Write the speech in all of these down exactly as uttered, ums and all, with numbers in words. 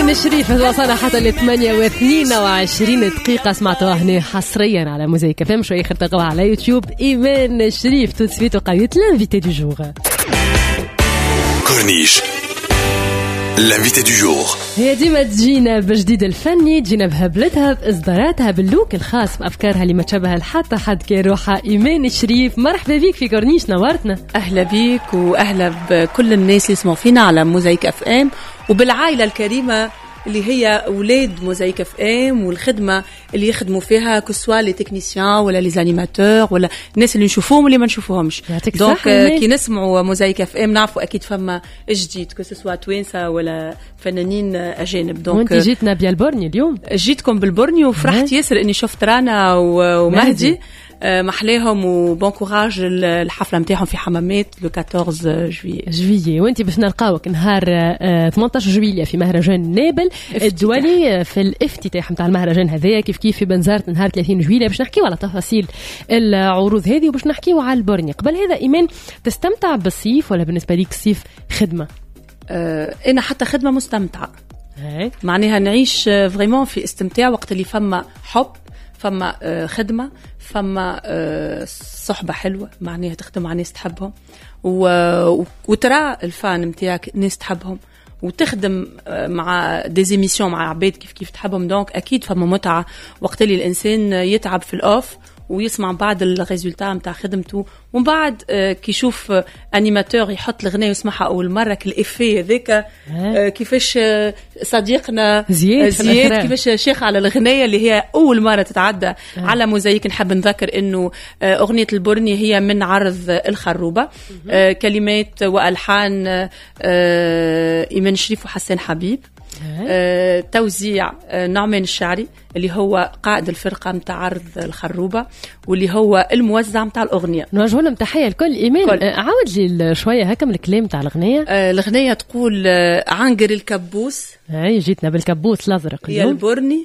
إيمان الشريف وصلنا حتى ل ثمانية واثنين وعشرين دقيقة. سمعتوها هنا حصريا على موزايك اف ام. شوية خرطقوها على يوتيوب. إيمان الشريف تو سويت وقايت لانفيتي دو جور. كورنيش l'invité du jour. هي ديما تجينا بجديد الفني، تجينا بهبلتها بإصداراتها باللوك الخاص بأفكارها اللي ما تشبه لحتى حد كروحها. إيمان الشريف مرحبا بيك في كورنيش، نورتنا. أهلا بيك وأهلا بكل الناس اللي يسمعوا فينا على موزايك اف ام وبالعائلة الكريمة اللي هي أولاد موزايك اف ام والخدمة اللي يخدموا فيها كسوا لي تكنيسيان ولا لي زانيماتور ولا الناس اللي نشوفوهم واللي ما نشوفوهمش. دونك كي نسمعوا موزايك اف ام نعرفوا أكيد فما جديد كسوا توانسة ولا فنانين أجانب. دونك وانت جيتنا بالبورني اليوم. جيتكم بالبورني وفرحت ياسر إني شفت رانا ومهدي محليهم وبون كوراج الحفله نتاعهم في حمامات لو أربعطاش جويي جويي. وانت باش نلقاوك نهار ثمانية عشر جويلية في مهرجان نابل الدولي في الافتتاح نتاع المهرجان هذايا كيف كيف في بنزرت نهار ثلاثين جويلية. باش نحكيو على تفاصيل العروض هذه وباش نحكيو على البورني. قبل هذا إيمان، تستمتع بالصيف ولا بالنسبه ليك الصيف خدمه؟ أه انا حتى خدمه مستمتعه. هي. معناها نعيش فريمون في استمتاع وقت اللي فما حب، فما خدمة، فما صحبة حلوة، معناها تخدم مع ناس تحبهم وترى الفان متاعك ناس تحبهم وتخدم مع ديزيميسيون مع عباد كيف كيف تحبهم. دونك أكيد فما متعة وقت اللي الإنسان يتعب في الأوف ويسمع بعد الريزولتا متاع خدمته ومن بعد كي يشوف انيماتور يحط الغناء ويسمعها اول مره كالافيه هذاك كيفاش صديقنا زياد, زياد كيفاش شيخ على الغنايه اللي هي اول مره تتعدى آه. على موزايك. نحب نذكر انه اغنيه البورني هي من عرض الخروبه، آه كلمات والحان آه ايمان الشريف وحسن حبيب، آه، توزيع آه، نعمان الشعري اللي هو قائد الفرقة متاع عرض الخروبة واللي هو الموزع متاع الأغنية. نوجه لهم تحية الكل. إيمان آه، عاود لي شوية هكا من الكلام متاع الأغنية. آه، الأغنية تقول آه، عنقر الكبوس. هاي جيتنا بالكبوس الأزرق يا البورني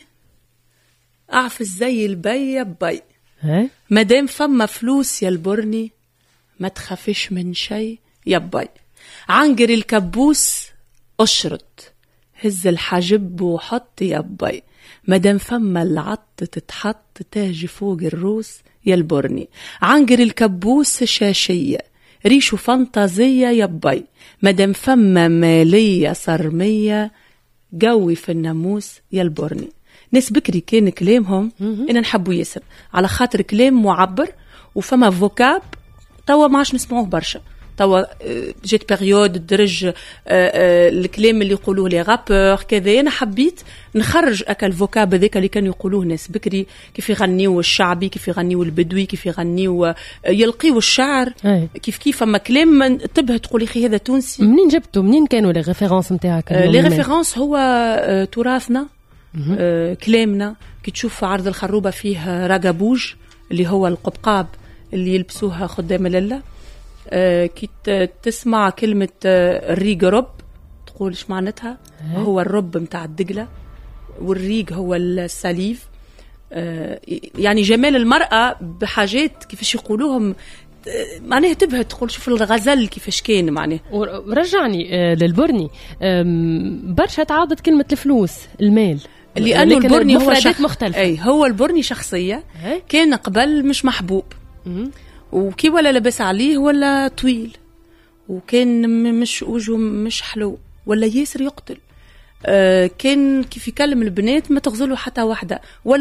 أعفز زي البي يا بي. هاي مادام فما فلوس يا البورني ما تخافش من شي يا بي. عنقر الكبوس أشرط هز الحجب وحط يا بي. مادام فما العط تتحط تاج فوق الروس يا البورني. عنقر الكبوس شاشية ريشو فانتازية يا بي. مادام فما مالية صرمية قوي في الناموس يا البورني. ناس بكري كان كلامهم إن نحبوا ياسر على خاطر كلام معبر وفما فوكاب توا ما عادش نسمعوه برشا. توا جيت بريود درج الكلام اللي يقولوه لي رابور كذا. انا حبيت نخرج اكل الفوكاب هذاك اللي كانوا يقولوه ناس بكري كيف يغنيوا الشعبي، كيف يغنيوا البدوي، كيف يغنيوا يلقيوا الشعر. أي. كيف كيف فما كلام تبه تقولي اخي هذا تونسي. منين جبتوا منين كانوا لي ريفيرونس نتاعك؟ لي ريفيرونس هو تراثنا، كلامنا. كي تشوف عرض الخروبه فيه راقبوج اللي هو القبقاب اللي يلبسوها خدام لله. آه كي تسمع كلمة آه الريق رب تقول ايش معناتها؟ هو الرب متاع الدقلة والريق هو السليف. آه يعني جمال المرأة بحاجات كيفاش يقولوهم معناها تبهت تقول شوف الغزل كيفاش كان معناه. ورجعني آه للبورني برشا تعاودت كلمة الفلوس المال لأنه البورني هو شخ... مختلفة. أي هو البورني شخصية هي؟ كان قبل مش محبوب وكي ولا لبس عليه ولا طويل وكان مش وجهه مش حلو ولا ياسر يقتل. آه كان كيف يكلم البنات ما تغزله حتى واحدة ولا